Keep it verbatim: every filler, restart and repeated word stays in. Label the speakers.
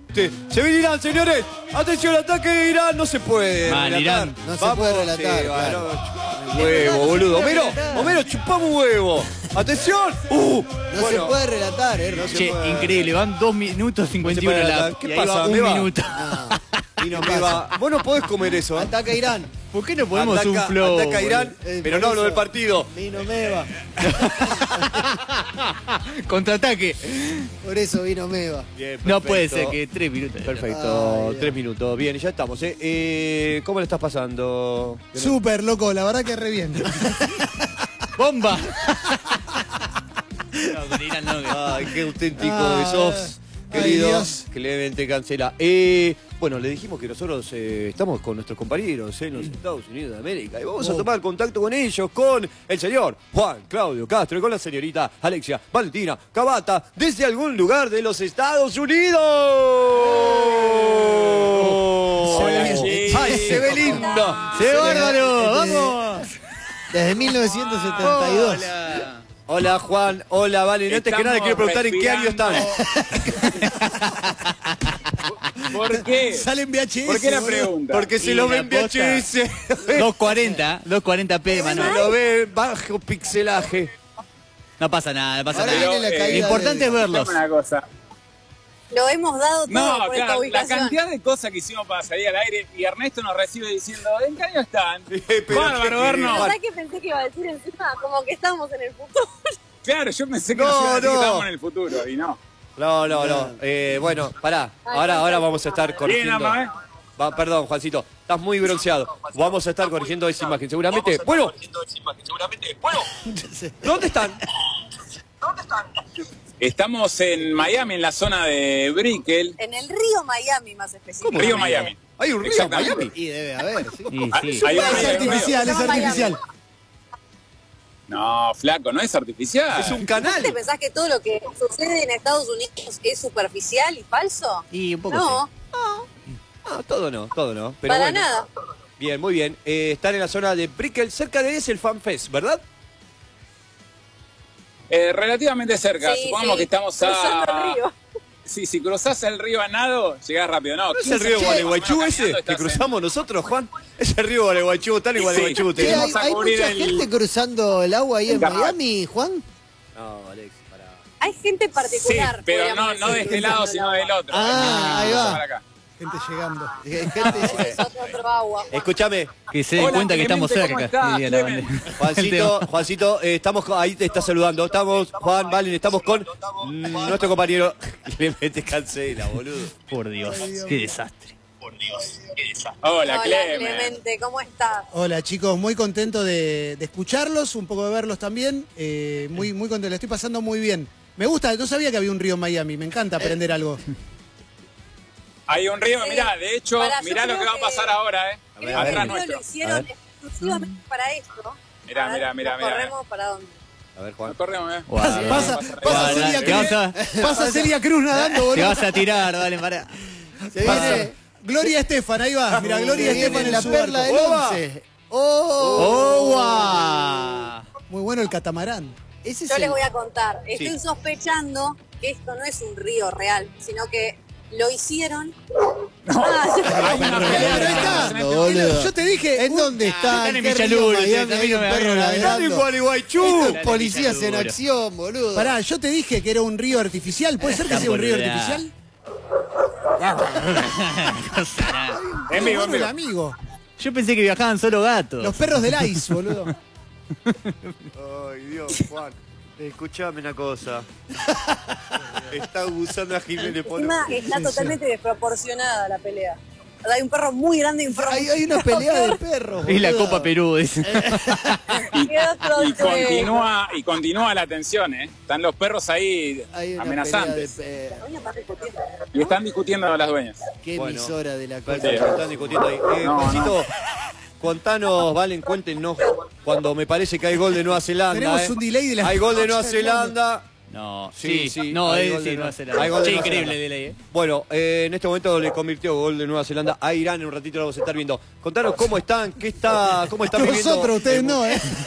Speaker 1: Se viene Irán, señores. Atención, ataque de Irán. No se puede
Speaker 2: Mal,
Speaker 1: relatar.
Speaker 2: Irán.
Speaker 3: No se puede relatar,
Speaker 1: Sí,
Speaker 3: claro.
Speaker 1: bueno, huevo, boludo. Homero, Homero, chupamos huevo. Atención. Uh,
Speaker 3: No
Speaker 1: bueno,
Speaker 3: se puede relatar, ¿eh?
Speaker 1: no se
Speaker 2: Che,
Speaker 1: puede.
Speaker 2: increíble, van dos minutos cincuenta y uno
Speaker 1: No se puede
Speaker 2: la.
Speaker 1: relatar. ¿Qué
Speaker 2: y ahí
Speaker 1: pasa,
Speaker 2: va un
Speaker 1: Meba?
Speaker 2: minuto.
Speaker 3: No.
Speaker 1: Y no me va. Vos no podés comer eso, ¿eh?
Speaker 3: Ataca Irán.
Speaker 2: ¿Por qué no podemos
Speaker 1: ataca,
Speaker 2: un flow?
Speaker 1: Ataca Irán,
Speaker 3: Eh,
Speaker 1: pero
Speaker 3: por
Speaker 1: no hablo
Speaker 3: eso.
Speaker 1: del partido.
Speaker 3: Vino Meva.
Speaker 2: Contraataque.
Speaker 3: Por eso vino Meva.
Speaker 1: Bien,
Speaker 2: No
Speaker 1: perfecto.
Speaker 2: puede ser que tres minutos.
Speaker 1: Perfecto,
Speaker 3: Ay,
Speaker 1: tres minutos. Bien, y ya estamos, ¿eh? eh ¿Cómo le estás pasando?
Speaker 4: Súper, loco, la verdad que re bien.
Speaker 2: ¡Bomba! No, con Irán no, que-
Speaker 1: Ay, qué auténtico
Speaker 4: Ah,
Speaker 1: que sos,
Speaker 4: ay,
Speaker 1: querido.
Speaker 4: Dios.
Speaker 1: Clemente Cancela. Eh, bueno, le dijimos que nosotros eh, estamos con nuestros compañeros en los Estados Unidos de América y vamos a
Speaker 4: Oh.
Speaker 1: tomar contacto con ellos, con el señor Juan Claudio Castro y con la señorita Alexia Valentina Cavata desde algún lugar de los Estados Unidos.
Speaker 4: Hola,
Speaker 1: ¡Ay, se ve lindo!
Speaker 2: ¡Se ve bárbaro!
Speaker 3: Desde-
Speaker 2: ¡Vamos!
Speaker 3: Desde mil novecientos setenta y dos.
Speaker 2: Hola.
Speaker 1: Hola Juan, hola Vale. Antes que nada le quiero preguntar en qué año están.
Speaker 5: ¿Por qué?
Speaker 4: Sale en V H S.
Speaker 5: ¿Por qué la
Speaker 4: boludo.
Speaker 5: pregunta?
Speaker 1: Porque se
Speaker 2: Y
Speaker 1: lo
Speaker 2: la
Speaker 1: ve en V H S.
Speaker 2: doscientos cuarenta, doscientos cuarenta p,
Speaker 1: Se
Speaker 2: Manuel.
Speaker 1: lo ve bajo pixelaje.
Speaker 2: No pasa nada, no pasa
Speaker 3: Ahora
Speaker 2: nada.
Speaker 3: viene la
Speaker 5: eh,
Speaker 3: caída.
Speaker 2: Lo importante
Speaker 3: de-
Speaker 2: es verlos.
Speaker 5: Escuchame una cosa.
Speaker 6: Lo hemos dado todo
Speaker 5: No,
Speaker 6: por esta
Speaker 5: claro, la
Speaker 6: ubicación.
Speaker 5: cantidad de cosas que hicimos para salir al aire y Ernesto nos recibe diciendo, ¿en qué año están?
Speaker 1: Eh, pero
Speaker 5: Bárbaro,
Speaker 1: qué-
Speaker 5: Erno.
Speaker 6: La verdad que pensé que iba a decir encima como que estamos en el futuro.
Speaker 5: Claro, yo pensé que
Speaker 1: No,
Speaker 5: nos iban a decir
Speaker 1: no.
Speaker 5: que estábamos en el futuro y no.
Speaker 1: No, no, no. Eh, bueno, pará. Ahora, ahora vamos a estar
Speaker 5: Bien,
Speaker 1: corrigiendo.
Speaker 5: ama, ¿eh?
Speaker 1: Va, perdón, Juancito. Estás muy bronceado. Vamos a estar corrigiendo esa imagen. Seguramente. Bueno. ¿Dónde están?
Speaker 5: Estamos en Miami, en la zona de Brickell.
Speaker 6: En el río Miami, más específicamente.
Speaker 5: Río Miami.
Speaker 1: Hay un río en
Speaker 5: Exactamente.
Speaker 1: Miami.
Speaker 3: Y debe haber, sí.
Speaker 2: Y
Speaker 5: Ah,
Speaker 2: sí.
Speaker 5: hay un
Speaker 4: Es
Speaker 5: río, hay un río.
Speaker 4: artificial, es
Speaker 6: No, Miami.
Speaker 4: artificial.
Speaker 5: No, flaco, no es artificial.
Speaker 1: Es un
Speaker 6: ¿Vos
Speaker 1: canal.
Speaker 6: te pensás que todo lo que sucede en Estados Unidos es superficial y falso?
Speaker 2: Y un poco
Speaker 6: No,
Speaker 1: No, todo no, todo no. Pero
Speaker 6: para
Speaker 1: bueno.
Speaker 6: nada.
Speaker 1: Bien, muy bien. Eh, están en la zona de Brickell. Cerca de es el Fan Fest, ¿verdad?
Speaker 5: Eh, relativamente cerca,
Speaker 6: Sí,
Speaker 5: supongamos
Speaker 6: sí,
Speaker 5: que estamos
Speaker 6: cruzando
Speaker 5: a...
Speaker 6: el río.
Speaker 5: Sí, si cruzás el río a nado, llegás rápido. No,
Speaker 1: ¿No es el
Speaker 5: quince
Speaker 1: río
Speaker 5: minutos
Speaker 1: Gualeguaychú
Speaker 5: más o menos
Speaker 1: ese
Speaker 5: caminando,
Speaker 1: que
Speaker 5: estás en-
Speaker 1: cruzamos nosotros, Juan? Es el río Gualeguaychú. Están en
Speaker 5: Sí.
Speaker 1: Gualeguaychú
Speaker 3: Che,
Speaker 1: ustedes.
Speaker 3: hay,
Speaker 5: Vamos a
Speaker 3: hay
Speaker 5: cubrir
Speaker 3: mucha
Speaker 5: el-
Speaker 3: gente cruzando el agua ahí
Speaker 5: el
Speaker 3: en
Speaker 5: carnaval.
Speaker 3: Miami, Juan.
Speaker 1: No, Alex, pará.
Speaker 6: Hay gente
Speaker 5: Sí,
Speaker 6: particular.
Speaker 5: pero
Speaker 6: podríamos
Speaker 5: no, no de
Speaker 6: decir,
Speaker 5: este lado,
Speaker 6: cruzando
Speaker 5: sino
Speaker 6: el
Speaker 5: del
Speaker 6: agua.
Speaker 5: otro.
Speaker 3: Ah, ahí va.
Speaker 5: Para acá.
Speaker 4: Gente llegando.
Speaker 3: Eh, gente-
Speaker 6: Es otro, otro agua.
Speaker 1: Escúchame,
Speaker 2: Que se den
Speaker 5: Hola,
Speaker 2: cuenta que estamos
Speaker 5: Clemente, ¿cómo
Speaker 2: cerca.
Speaker 5: estás,
Speaker 2: diría la
Speaker 5: Clemente?
Speaker 2: banda. El
Speaker 1: Juancito,
Speaker 2: tema.
Speaker 1: Juancito, eh, estamos con- ahí te está saludando. Estamos, Juan, Valen, estamos con mm, nuestro compañero Clemente Cancela, boludo.
Speaker 2: Por Dios, qué desastre.
Speaker 5: Hola,
Speaker 6: Hola,
Speaker 5: Clemente.
Speaker 6: Clemente, ¿cómo estás?
Speaker 4: Hola chicos, muy contento de, de escucharlos, un poco de verlos también. Eh, muy, muy contento, le estoy pasando muy bien. Me gusta, no sabía que había un río en Miami, me encanta aprender algo.
Speaker 5: Hay un río,
Speaker 6: Sí.
Speaker 5: mirá, de hecho,
Speaker 6: Pará, yo
Speaker 5: mirá lo
Speaker 6: creo
Speaker 5: que va a
Speaker 6: que-
Speaker 5: pasar ahora, ¿eh?
Speaker 1: ver,
Speaker 6: Creo
Speaker 1: a ver.
Speaker 6: que
Speaker 5: Atrás
Speaker 6: el río
Speaker 5: nuestro.
Speaker 6: lo hicieron
Speaker 1: A ver.
Speaker 6: exclusivamente para esto.
Speaker 5: Mirá,
Speaker 6: A ver,
Speaker 5: mirá, mirá,
Speaker 6: ¿nos
Speaker 5: mirá.
Speaker 6: ¿Corremos para dónde?
Speaker 1: A ver, Juan.
Speaker 5: Corremos, ¿eh?
Speaker 2: Guau.
Speaker 4: Pasa, pasa,
Speaker 5: Guau,
Speaker 4: pasa Celia
Speaker 2: te vas a-
Speaker 4: Cruz, pasa Celia Cruz nadando,
Speaker 2: Te
Speaker 4: boludo.
Speaker 2: vas a tirar, dale, para.
Speaker 3: Se
Speaker 4: Pasa.
Speaker 3: viene,
Speaker 4: Gloria Estefan, ahí va. Mira, Gloria
Speaker 3: se viene
Speaker 4: Estefan en
Speaker 3: la
Speaker 4: su
Speaker 3: perla
Speaker 4: barco.
Speaker 3: del
Speaker 1: ¡Oba!
Speaker 3: once. ¡Oh!
Speaker 2: ¡Oh, guau!
Speaker 4: Muy bueno el catamarán.
Speaker 3: Ese es
Speaker 6: Yo
Speaker 3: el-
Speaker 6: les voy a contar. Estoy
Speaker 1: Sí.
Speaker 6: sospechando que esto no es un río real, sino que lo hicieron. Ah,
Speaker 5: Hay una pelea
Speaker 4: Pero ahí está.
Speaker 5: en este
Speaker 3: No, boludo.
Speaker 4: Yo te dije,
Speaker 3: ¿En
Speaker 4: un-
Speaker 3: dónde está?
Speaker 2: están en
Speaker 3: ¿Qué río
Speaker 2: Villaluro,
Speaker 3: Miami?
Speaker 2: ustedes, a mí
Speaker 3: Hay
Speaker 2: no
Speaker 3: un
Speaker 2: me
Speaker 3: perro
Speaker 2: agarran la
Speaker 1: ¡Están en
Speaker 3: ladrando.
Speaker 1: Gualeguaychú!
Speaker 3: Estos
Speaker 2: Dale,
Speaker 3: policías en
Speaker 2: Villaluro.
Speaker 3: acción, boludo.
Speaker 4: Pará, yo te dije que era un río artificial. ¿Puede ser que
Speaker 2: Están
Speaker 4: sea un río
Speaker 2: boludeando.
Speaker 4: artificial?
Speaker 2: Cosa nada.
Speaker 5: En vivo, en
Speaker 4: Bueno, el
Speaker 5: vivo.
Speaker 4: amigo.
Speaker 2: Yo pensé que viajaban solo gatos.
Speaker 4: Los perros del ice, boludo.
Speaker 1: Ay, Dios, Juan. Escuchame una cosa. Está abusando a Jiménez por...
Speaker 6: encima está totalmente desproporcionada la pelea. O sea, hay un perro muy grande y un perro
Speaker 3: Hay,
Speaker 6: muy
Speaker 3: hay una
Speaker 6: chico.
Speaker 3: pelea de perros,
Speaker 2: Es la
Speaker 3: boludo.
Speaker 2: Copa Perú, dice.
Speaker 6: ¿Qué otro
Speaker 5: Y
Speaker 6: juego?
Speaker 5: continúa, y continúa la tensión, ¿eh? Están los perros ahí
Speaker 3: Hay una
Speaker 5: amenazantes.
Speaker 3: pelea de perros.
Speaker 6: Doña está discutiendo.
Speaker 5: Y están discutiendo las dueñas.
Speaker 3: Qué
Speaker 1: Bueno,
Speaker 3: emisora de la cosa.
Speaker 1: Perfecto, están discutiendo ahí. Eh,
Speaker 5: No,
Speaker 1: Juancito, contanos, Valen, cuéntenos cuando me parece que hay gol de Nueva Zelanda.
Speaker 4: Tenemos
Speaker 1: eh.
Speaker 4: un delay de la
Speaker 1: Hay gol de
Speaker 4: concha
Speaker 1: Nueva
Speaker 4: del mundo.
Speaker 1: Zelanda.
Speaker 2: No,
Speaker 1: Sí,
Speaker 2: sí,
Speaker 1: sí,
Speaker 2: No,
Speaker 1: hay
Speaker 2: es
Speaker 1: gol de
Speaker 2: sí,
Speaker 1: Nueva-
Speaker 2: Nueva Zelanda.
Speaker 1: hay gol de
Speaker 2: Che,
Speaker 1: Nueva
Speaker 2: increíble
Speaker 1: Zelanda.
Speaker 2: delay, eh.
Speaker 1: Bueno, eh, en este momento le convirtió gol de Nueva Zelanda a Irán. En un ratito lo vamos a estar viendo. Contanos cómo están, qué está, cómo están viviendo.
Speaker 4: Nosotros, ustedes
Speaker 1: el-
Speaker 4: no, ¿eh?